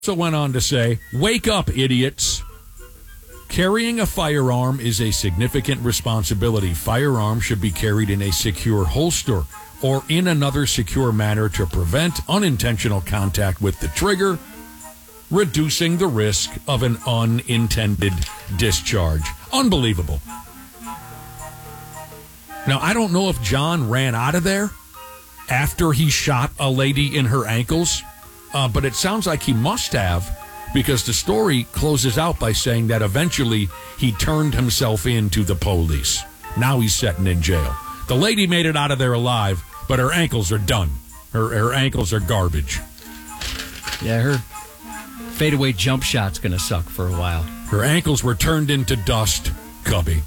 also went on to say, "Wake up, idiots. Carrying a firearm is a significant responsibility. Firearms should be carried in a secure holster or in another secure manner to prevent unintentional contact with the trigger, reducing the risk of an unintended discharge." Unbelievable. Now, I don't know if John ran out of there after he shot a lady in her ankles, but it sounds like he must have, because the story closes out by saying that eventually he turned himself in to the police. Now he's sitting in jail. The lady made it out of there alive, but her ankles are done. Her ankles are garbage. Yeah, her fadeaway jump shot's going to suck for a while. Her ankles were turned into dust, Cubby.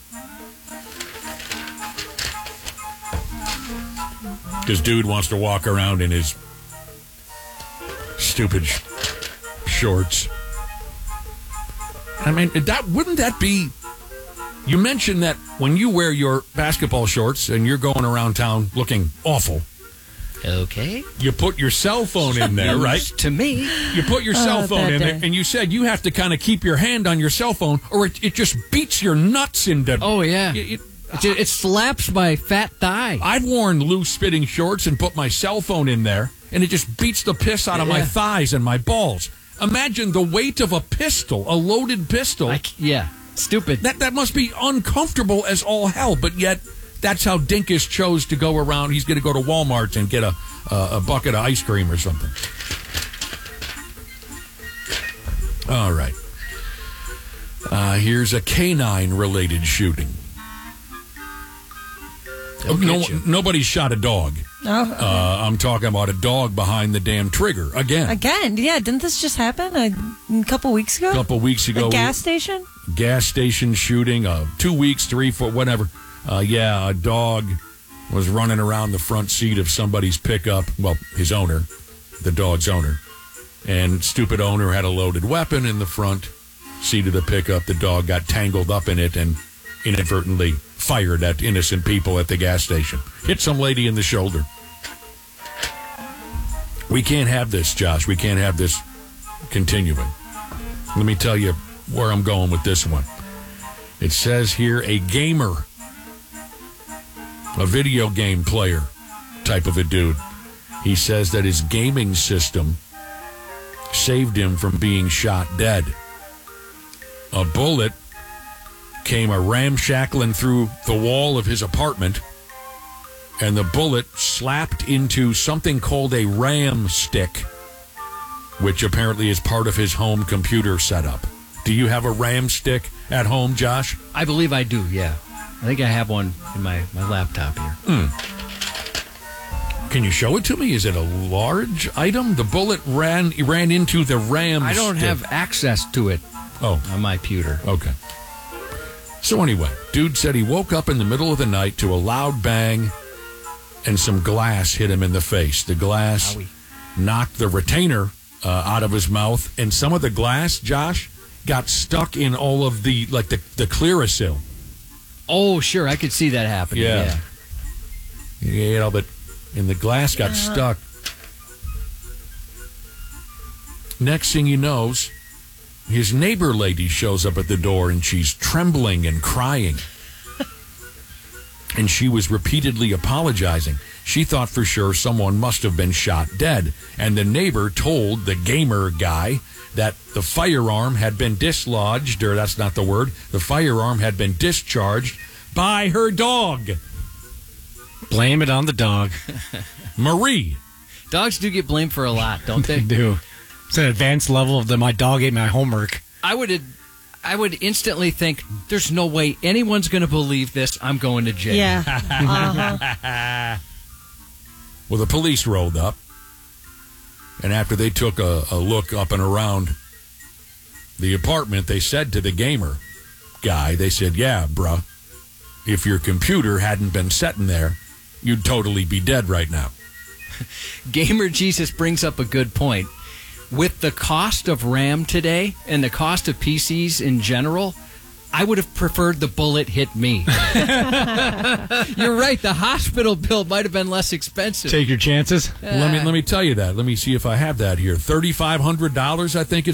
This dude wants to walk around in his stupid shorts. I mean, wouldn't that be... You mentioned that when you wear your basketball shorts and you're going around town looking awful. Okay. You put your cell phone in there, right? To me. You put your cell phone in there, and you said you have to kind of keep your hand on your cell phone or it just beats your nuts into... Oh, yeah. It slaps my fat thigh. I've worn loose-fitting shorts and put my cell phone in there, and it just beats the piss out of my thighs and my balls. Imagine the weight of a pistol, a loaded pistol. Stupid. That must be uncomfortable as all hell, but yet that's how Dinkus chose to go around. He's going to go to Walmart and get a bucket of ice cream or something. All right. Here's a canine-related shooting. Nobody shot a dog. I'm talking about a dog behind the damn trigger again. Yeah. Didn't this just happen a couple weeks ago? A gas station? Gas station shooting. 2 weeks, 3, 4, whatever. A dog was running around the front seat of somebody's pickup. Well, his owner, the dog's owner. And stupid owner had a loaded weapon in the front seat of the pickup. The dog got tangled up in it and inadvertently fired at innocent people at the gas station. Hit some lady in the shoulder. We can't have this, Josh. We can't have this continuing. Let me tell you where I'm going with this one. It says here a gamer, a video game player type of a dude. He says that his gaming system saved him from being shot dead. A bullet came a ramshackling through the wall of his apartment, and the bullet slapped into something called a RAM stick, which apparently is part of his home computer setup. Do you have a RAM stick at home, Josh? I believe I do, yeah. I think I have one in my laptop here. Can you show it to me? Is it a large item? The bullet ran into the RAM stick. I don't have access to it on my computer. Okay. So anyway, dude said he woke up in the middle of the night to a loud bang and some glass hit him in the face. The glass knocked the retainer out of his mouth, and some of the glass, Josh, got stuck in all of the Clearasil. Oh, sure, I could see that happening. Yeah. And the glass got stuck. Next thing he knows, his neighbor lady shows up at the door, and she's trembling and crying. And she was repeatedly apologizing. She thought for sure someone must have been shot dead. And the neighbor told the gamer guy that the firearm had been dislodged, or that's not the word, the firearm had been discharged by her dog. Blame it on the dog. Marie. Dogs do get blamed for a lot, don't they? They do. It's an advanced level of my dog ate my homework. I would instantly think, there's no way anyone's going to believe this. I'm going to jail. Yeah. Well, the police rolled up, and after they took a look up and around the apartment, they said to the gamer guy, they said, yeah, bruh, if your computer hadn't been sitting there, you'd totally be dead right now. Gamer Jesus brings up a good point. With the cost of RAM today and the cost of PCs in general, I would have preferred the bullet hit me. You're right. The hospital bill might have been less expensive. Take your chances. Let me tell you that. Let me see if I have that here. $3,500, I think.